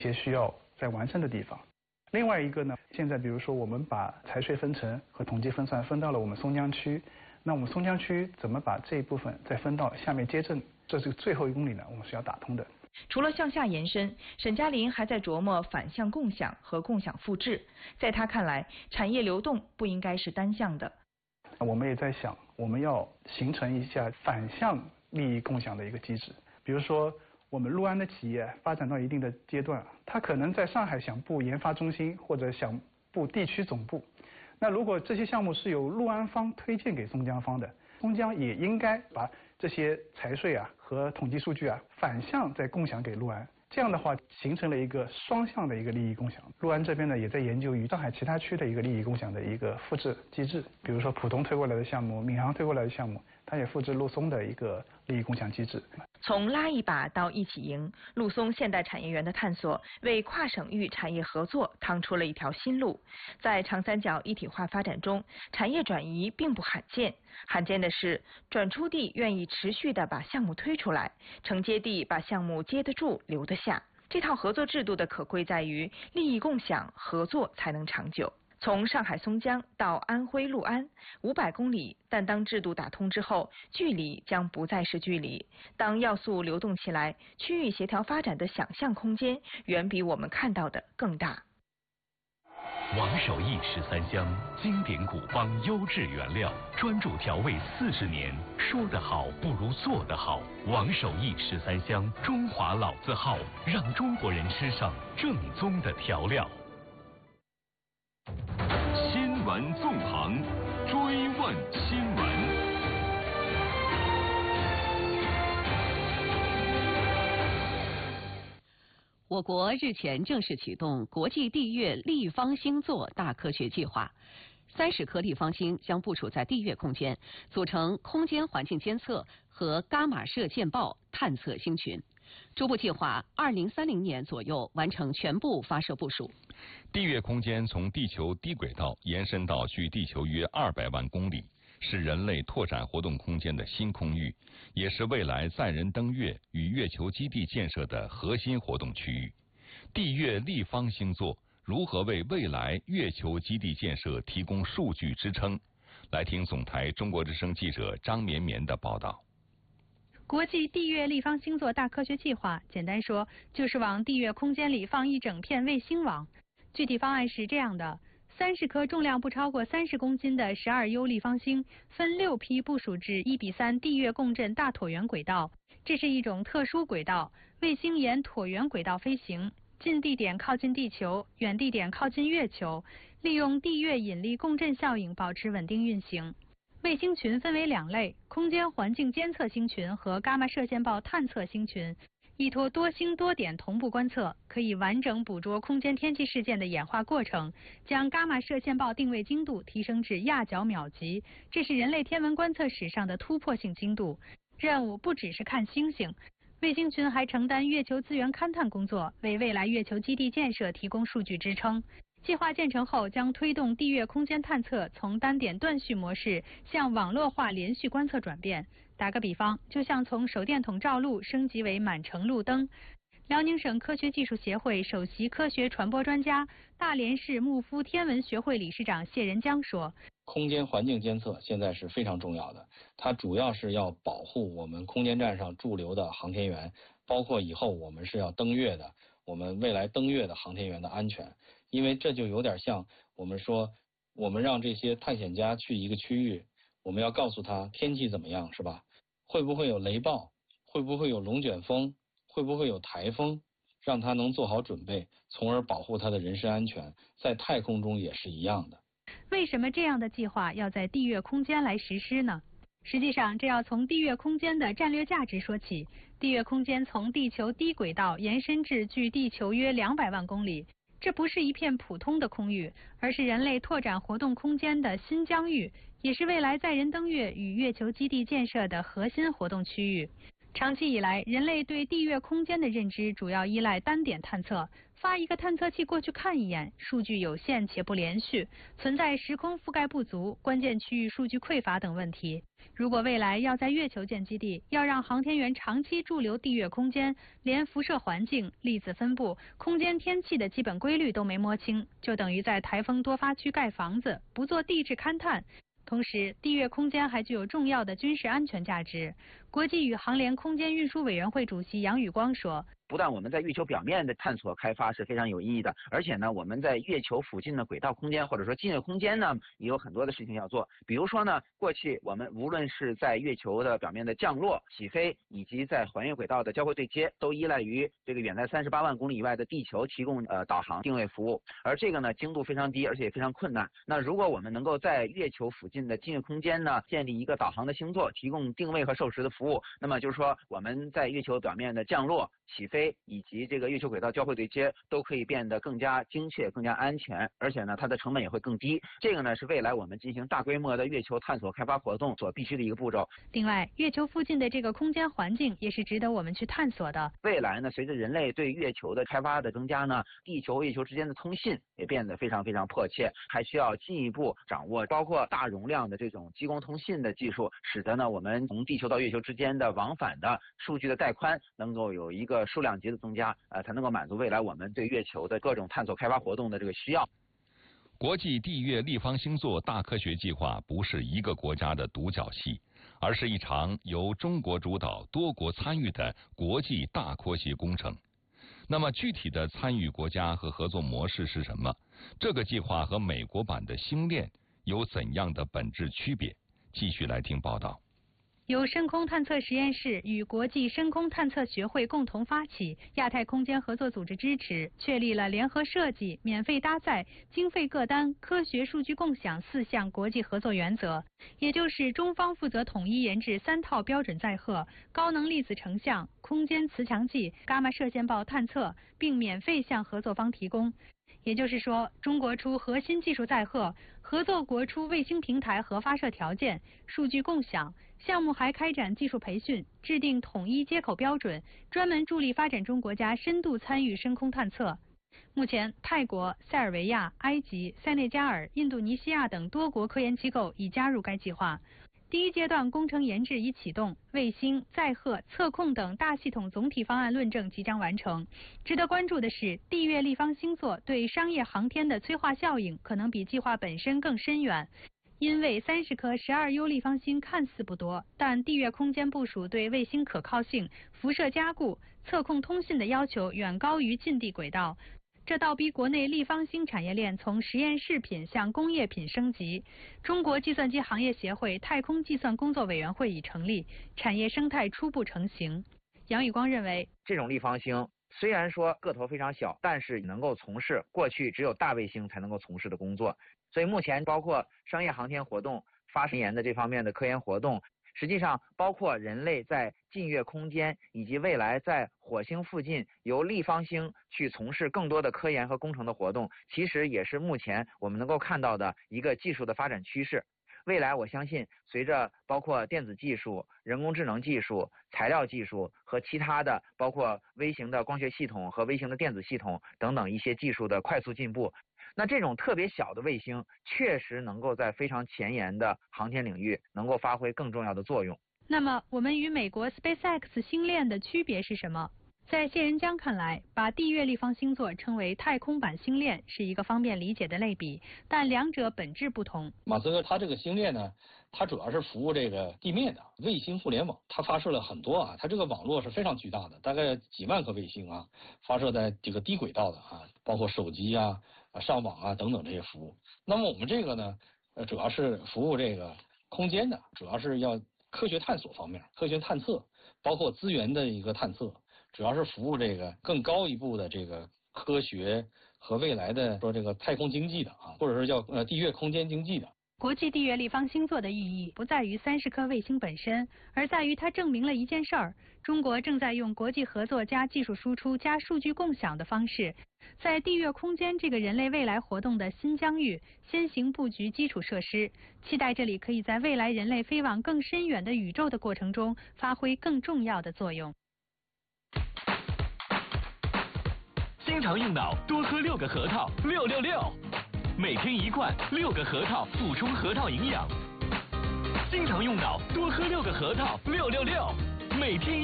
些需要再完善的地方。另外一个呢，现在比如说我们把财税分成和统计分算分到了我们松江区，那我们松江区怎么把这一部分再分到下面街镇？这是最后1公里呢，我们是要打通的。 除了向下延伸，沈嘉林还在琢磨反向共享和共享复制。在他看来，产业流动不应该是单向的。 我们也在想，我们要形成一下反向利益共享的一个机制。比如说，我们陆安的企业发展到一定的阶段，它可能在上海想布研发中心或者想布地区总部。那如果这些项目是由陆安方推荐给松江方的，松江也应该把这些财税和统计数据反向再共享给陆安。这样的话，形成了一个双向的一个利益共享。陆安这边呢，也在研究与上海其他区的一个利益共享的一个复制机制，比如说浦东推过来的项目、闵行推过来的项目，它也复制陆松的一个利益共享机制。 从拉一把到一起赢，陆松现代产业园的探索为跨省域产业合作趟出了一条新路。在长三角一体化发展中，产业转移并不罕见，罕见的是转出地愿意持续地把项目推出来，承接地把项目接得住、留得下。这套合作制度的可贵在于利益共享，合作才能长久。从上海松江到安徽六安500公里，但当制度打通之后，距离将不再是距离。当要素流动起来，区域协调发展的想象空间远比我们看到的更大。 王守义13香，经典古方，优质原料，专注调味40年。说得好不如做得好。王守义13香，中华老字号，让中国人吃上正宗的调料。新闻纵横，追问新闻。 我国日前正式启动国际地月立方星座大科学计划，30颗立方星将部署在地月空间，组成空间环境监测和伽马射线暴探测星群。初步计划2030年左右完成全部发射部署。 地月空间从地球低轨道延伸到距地球约200万公里，是人类拓展活动空间的新空域，也是未来载人登月与月球基地建设的核心活动区域。地月立方星座如何为未来月球基地建设提供数据支撑？来听总台中国之声记者张绵绵的报道。 国际地月立方星座大科学计划，简单说就是往地月空间里放一整片卫星网。具体方案是这样的：30颗重量不超过30公斤的12U 立方星，分6批部署至1:3地月共振大椭圆轨道。这是一种特殊轨道，卫星沿椭圆轨道飞行，近地点靠近地球，远地点靠近月球，利用地月引力共振效应保持稳定运行。卫星群分为2类：空间环境监测星群和伽马射线暴探测星群。依托多星多点同步观测，可以完整捕捉空间天气事件的演化过程，将伽马射线暴定位精度提升至亚角秒级，这是人类天文观测史上的突破性精度。任务不只是看星星，卫星群还承担月球资源勘探工作，为未来月球基地建设提供数据支撑。计划建成后，将推动地月空间探测从单点断续模式向网络化连续观测转变。打个比方，就像从手电筒照路升级为满城路灯。辽宁省科学技术协会首席科学传播专家、大连市牧夫天文学会理事长谢仁江说：“ 空间环境监测现在是非常重要的，它主要是要保护我们空间站上驻留的航天员，包括以后我们是要登月的，我们未来登月的航天员的安全。因为这就有点像我们说，我们让这些探险家去一个区域，我们要告诉他天气怎么样，是吧？会不会有雷暴？会不会有龙卷风？会不会有台风？让他能做好准备，从而保护他的人身安全。在太空中也是一样的。 为什么这样的计划要在地月空间来实施呢？实际上，这要从地月空间的战略价值说起。地月空间从地球低轨道延伸至距地球约200万公里。这不是一片普通的空域，而是人类拓展活动空间的新疆域，也是未来载人登月与月球基地建设的核心活动区域。 长期以来，人类对地月空间的认知主要依赖单点探测。发一个探测器过去看一眼，数据有限且不连续，存在时空覆盖不足、关键区域数据匮乏等问题。如果未来要在月球建基地，要让航天员长期驻留地月空间，连辐射环境、粒子分布、空间天气的基本规律都没摸清，就等于在台风多发区盖房子，不做地质勘探。同时，地月空间还具有重要的军事安全价值。国际宇航联空间运输委员会主席杨宇光说， 不但我们在月球表面的探索开发是非常有意义的，而且呢，我们在月球附近的轨道空间或者说近月空间呢，也有很多的事情要做。比如说呢，过去我们无论是在月球的表面的降落、起飞，以及在环月轨道的交会对接，都依赖于这个远在38万公里以外的地球提供导航定位服务。而这个呢，精度非常低，而且也非常困难。那如果我们能够在月球附近的近月空间呢，建立一个导航的星座，提供定位和授时的服务，那么就是说我们在月球表面的降落、起飞以及这个月球轨道交会对接都可以变得更加精确、更加安全，而且呢，它的成本也会更低。这个呢，是未来我们进行大规模的月球探索开发活动所必须的一个步骤。 另外，月球附近的这个空间环境也是值得我们去探索的。 未来呢，随着人类对月球的开发的增加呢，地球和月球之间的通信也变得非常非常迫切，还需要进一步掌握包括大容量的这种激光通信的技术，使得呢我们从地球到月球之间的往返的数据的带宽能够有一个数量级的增加，才能够满足未来我们对月球的各种探索开发活动的这个需要。 国际地月立方星座大科学计划不是一个国家的独角戏，而是一场由中国主导、多国参与的国际大科学工程。那么具体的参与国家和合作模式是什么？这个计划和美国版的星链有怎样的本质区别？继续来听报道。 由深空探测实验室与国际深空探测学会共同发起，亚太空间合作组织支持，确立了联合设计、免费搭载、经费各担、科学数据共享4项国际合作原则，也就是中方负责统一研制3套标准载荷、高能粒子成像、空间磁强计、伽马射线暴探测，并免费向合作方提供。也就是说，中国出核心技术载荷，合作国出卫星平台和发射条件、数据共享。项目还开展技术培训，制定统一接口标准，专门助力发展中国家深度参与深空探测。目前，泰国、塞尔维亚、埃及、塞内加尔、印度尼西亚等多国科研机构已加入该计划。第一阶段工程研制已启动，卫星、载荷、测控等大系统总体方案论证即将完成。值得关注的是，地月立方星座对商业航天的催化效应可能比计划本身更深远。因为30颗12U 立方星看似不多，但地月空间部署对卫星可靠性、辐射加固、测控通信的要求远高于近地轨道。这倒逼国内立方星产业链从实验室品向工业品升级。中国计算机行业协会太空计算工作委员会已成立，产业生态初步成型。杨宇光认为， 这种立方星虽然说个头非常小，但是能够从事过去只有大卫星才能够从事的工作。所以目前包括商业航天活动、发射研的这方面的科研活动，实际上包括人类在近月空间以及未来在火星附近由立方星去从事更多的科研和工程的活动，其实也是目前我们能够看到的一个技术的发展趋势。未来我相信，随着包括电子技术、人工智能技术、材料技术和其他的包括微型的光学系统和微型的电子系统等等一些技术的快速进步，那这种特别小的卫星确实能够在非常前沿的航天领域能够发挥更重要的作用。 那么我们与美国 SpaceX 星链的区别是什么？在谢仁江看来，把地月立方星座称为太空版星链是一个方便理解的类比，但两者本质不同。 马斯克他这个星链呢，它主要是服务这个地面的卫星互联网，它发射了很多它这个网络是非常巨大的，大概几万颗卫星发射在这个低轨道的包括手机上网等等这些服务。那么我们这个呢，主要是服务这个空间的，主要是要科学探索方面，科学探测，包括资源的一个探测，主要是服务这个更高一步的这个科学和未来的说这个太空经济的或者是叫地月空间经济的。 国际地月立方星座的寓意不在于30颗卫星本身，而在于它证明了一件事儿：中国正在用国际合作加技术输出加数据共享的方式，在地月空间这个人类未来活动的新疆域先行布局基础设施，期待这里可以在未来人类飞往更深远的宇宙的过程中发挥更重要的作用。 经常用脑，多喝6个核桃，666。每天1罐，6个核桃，补充核桃营养。经常用脑，多喝6个核桃，666。每天